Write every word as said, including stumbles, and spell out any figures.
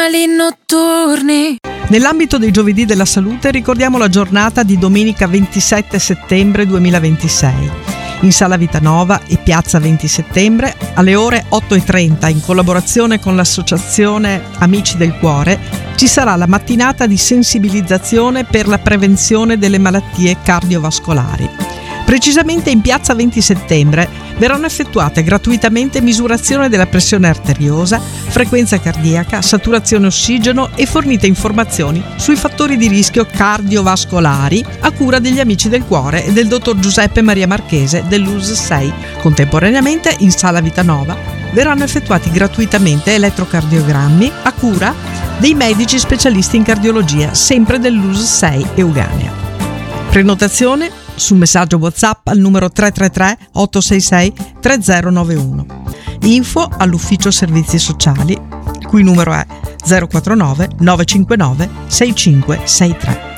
notturni. Nell'ambito dei giovedì della salute ricordiamo la giornata di domenica ventisette settembre duemilaventisei. In Sala Vitanova e Piazza venti settembre alle ore otto e trenta, in collaborazione con l'associazione Amici del Cuore, ci sarà la mattinata di sensibilizzazione per la prevenzione delle malattie cardiovascolari. Precisamente in Piazza venti settembre verranno effettuate gratuitamente misurazione della pressione arteriosa, frequenza cardiaca, saturazione ossigeno e fornite informazioni sui fattori di rischio cardiovascolari a cura degli Amici del Cuore e del dottor Giuseppe Maria Marchese dell'U S sei. Contemporaneamente in Sala Vitanova verranno effettuati gratuitamente elettrocardiogrammi a cura dei medici specialisti in cardiologia, sempre dell'U S sei Euganea. Prenotazione su messaggio WhatsApp al numero tre tre tre otto sei sei tre zero nove uno. Info all'ufficio servizi sociali, cui numero è zero quattro nove nove cinque nove sei cinque sei tre.